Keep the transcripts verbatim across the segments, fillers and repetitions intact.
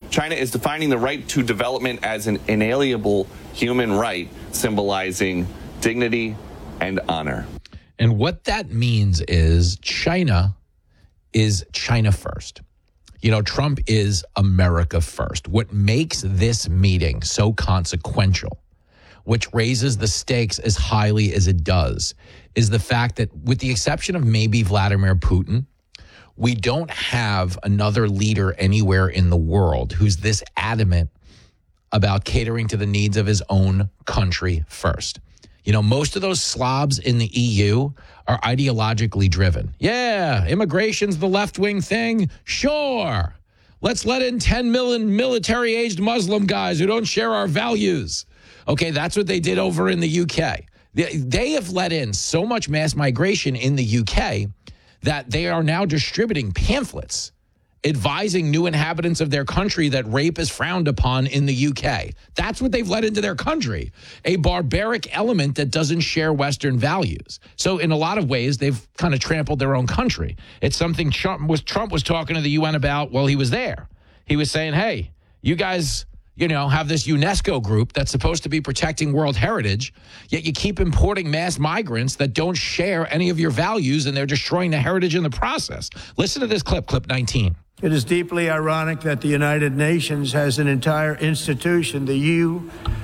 China is defining the right to development as an inalienable human right, symbolizing dignity and honor. And what that means is China is China first. You know, Trump is America first. What makes this meeting so consequential, which raises the stakes as highly as it does, is the fact that with the exception of maybe Vladimir Putin, we don't have another leader anywhere in the world who's this adamant about catering to the needs of his own country first. You know, most of those slobs in the E U are ideologically driven. Yeah, immigration's the left-wing thing. Sure. Let's let in ten million military-aged Muslim guys who don't share our values. Okay, that's what they did over in the U K. They, they have let in so much mass migration in the U K that they are now distributing pamphlets advising new inhabitants of their country that rape is frowned upon in the U K. That's what they've let into their country, a barbaric element that doesn't share Western values. So in a lot of ways, they've kind of trampled their own country. It's something Trump was, Trump was talking to the U N about while he was there. He was saying, hey, you guys, you know, have this UNESCO group that's supposed to be protecting world heritage, yet you keep importing mass migrants that don't share any of your values, and they're destroying the heritage in the process. Listen to this clip, clip nineteen. It is deeply ironic that the United Nations has an entire institution, the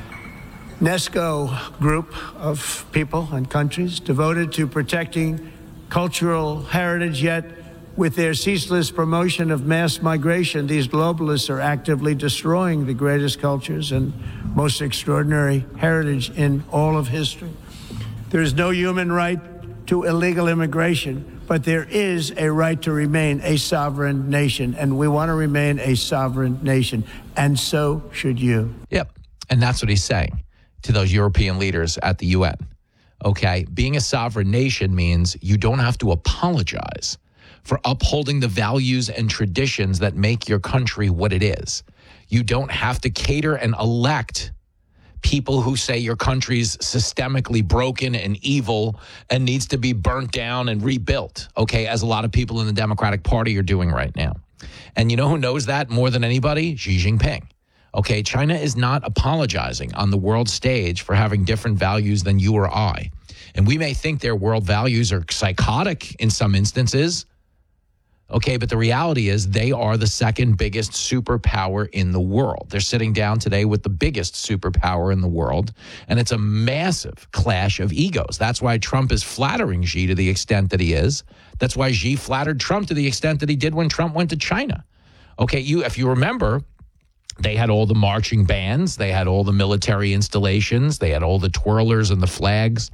UNESCO group of people and countries devoted to protecting cultural heritage, yet with their ceaseless promotion of mass migration, these globalists are actively destroying the greatest cultures and most extraordinary heritage in all of history. There is no human right to illegal immigration, but there is a right to remain a sovereign nation, and we want to remain a sovereign nation, and so should you. Yep, and that's what he's saying to those European leaders at the U N. Okay, being a sovereign nation means you don't have to apologize for upholding the values and traditions that make your country what it is. You don't have to cater and elect people who say your country's systemically broken and evil and needs to be burnt down and rebuilt, okay, as a lot of people in the Democratic Party are doing right now. And you know who knows that more than anybody? Xi Jinping. Okay, China is not apologizing on the world stage for having different values than you or I. And we may think their world values are psychotic in some instances, okay, but the reality is they are the second biggest superpower in the world. They're sitting down today with the biggest superpower in the world, and it's a massive clash of egos. That's why Trump is flattering Xi to the extent that he is. That's why Xi flattered Trump to the extent that he did when Trump went to China. Okay, you if you remember, they had all the marching bands, they had all the military installations, they had all the twirlers and the flags.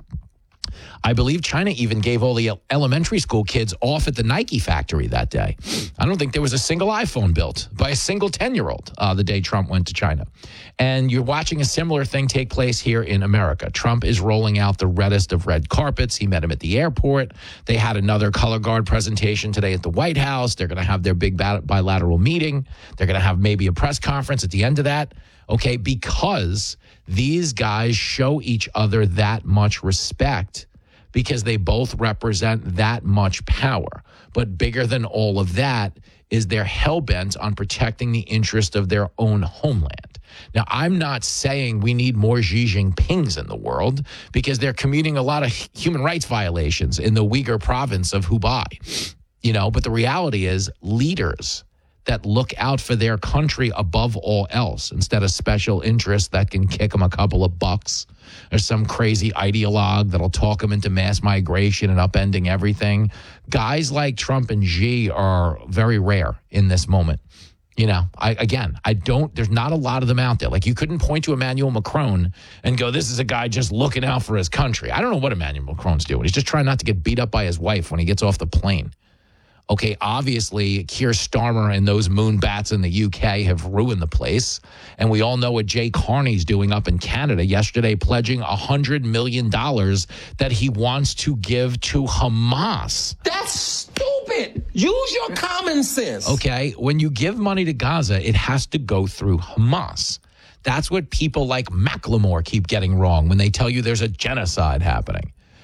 I believe China even gave all the elementary school kids off at the Nike factory that day. I don't think there was a single iPhone built by a single ten-year-old uh, the day Trump went to China. And you're watching a similar thing take place here in America. Trump is rolling out the reddest of red carpets. He met him at the airport. They had another color guard presentation today at the White House. They're going to have their big bilateral meeting. They're going to have maybe a press conference at the end of that. Okay, because these guys show each other that much respect, because they both represent that much power. But bigger than all of that is they're hell-bent on protecting the interest of their own homeland. Now, I'm not saying we need more Xi Jinpings in the world, because they're committing a lot of human rights violations in the Uyghur province of Hubei. You know, but the reality is leaders that look out for their country above all else instead of special interests that can kick them a couple of bucks, or some crazy ideologue that'll talk them into mass migration and upending everything. Guys like Trump and Xi are very rare in this moment. You know, I, again, I don't, there's not a lot of them out there. Like, you couldn't point to Emmanuel Macron and go, this is a guy just looking out for his country. I don't know what Emmanuel Macron's doing. He's just trying not to get beat up by his wife when he gets off the plane. Okay, obviously, Keir Starmer and those moonbats in the U K have ruined the place. And we all know what Jay Carney's doing up in Canada yesterday, pledging one hundred million dollars that he wants to give to Hamas. That's stupid. Use your common sense. Okay, when you give money to Gaza, it has to go through Hamas. That's what people like Macklemore keep getting wrong when they tell you there's a genocide happening.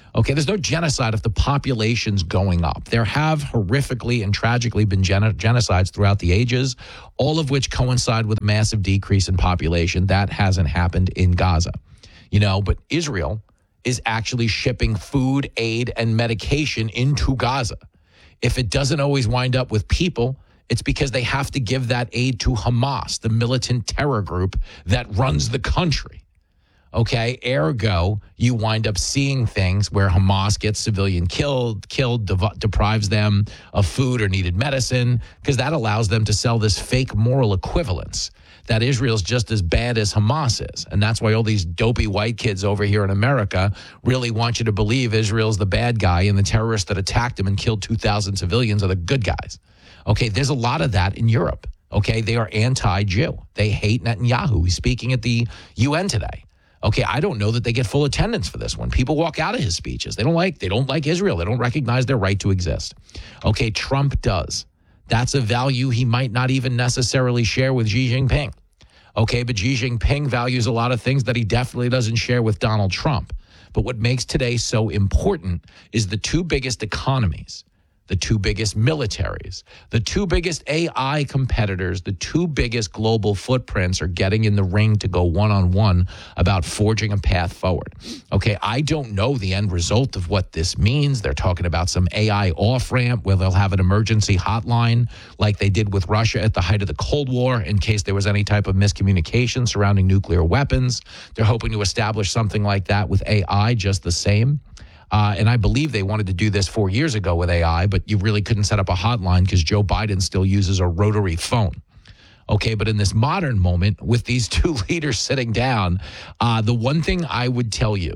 Okay, there's no genocide if the population's going up. There have horrifically and tragically been gen- genocides throughout the ages, all of which coincide with a massive decrease in population. That hasn't happened in Gaza. You know, but Israel is actually shipping food, aid, and medication into Gaza. If it doesn't always wind up with people, it's because they have to give that aid to Hamas, the militant terror group that runs the country. Okay, ergo, you wind up seeing things where Hamas gets civilian killed, killed, dev- deprives them of food or needed medicine, because that allows them to sell this fake moral equivalence that Israel's just as bad as Hamas is. And that's why all these dopey white kids over here in America really want you to believe Israel's the bad guy and the terrorists that attacked him and killed two thousand civilians are the good guys. Okay, there's a lot of that in Europe. Okay, they are anti-Jew. They hate Netanyahu. He's speaking at the U N today. Okay, I don't know that they get full attendance for this one. People walk out of his speeches. They don't like they don't like Israel. They don't recognize their right to exist. Okay, Trump does. That's a value he might not even necessarily share with Xi Jinping. Okay, but Xi Jinping values a lot of things that he definitely doesn't share with Donald Trump. But what makes today so important is the two biggest economies, the two biggest militaries, the two biggest A I competitors, the two biggest global footprints are getting in the ring to go one-on-one about forging a path forward. Okay, I don't know the end result of what this means. They're talking about some A I off-ramp where they'll have an emergency hotline like they did with Russia at the height of the Cold War in case there was any type of miscommunication surrounding nuclear weapons. They're hoping to establish something like that with A I just the same. Uh, and I believe they wanted to do this four years ago with A I, but you really couldn't set up a hotline because Joe Biden still uses a rotary phone. Okay, but in this modern moment, with these two leaders sitting down, uh, the one thing I would tell you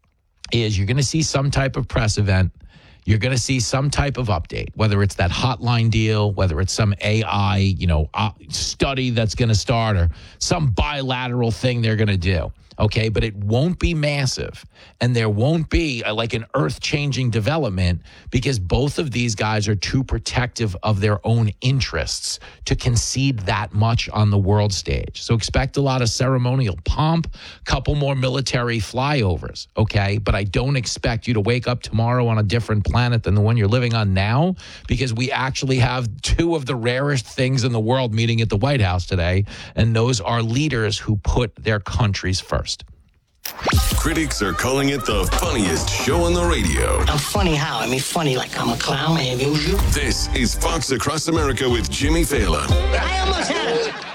is you're going to see some type of press event. You're going to see some type of update, whether it's that hotline deal, whether it's some A I, you know, uh, study that's going to start or some bilateral thing they're going to do. Okay, but it won't be massive, and there won't be a, like an earth-changing development because both of these guys are too protective of their own interests to concede that much on the world stage. So expect a lot of ceremonial pomp, couple more military flyovers, okay? But I don't expect you to wake up tomorrow on a different planet than the one you're living on now because we actually have two of the rarest things in the world meeting at the White House today, and those are leaders who put their countries first. Critics are calling it the funniest show on the radio. I'm funny how? I mean, funny like I'm a clown, I amuse you. This is Fox Across America with Jimmy Fallon. I almost had it.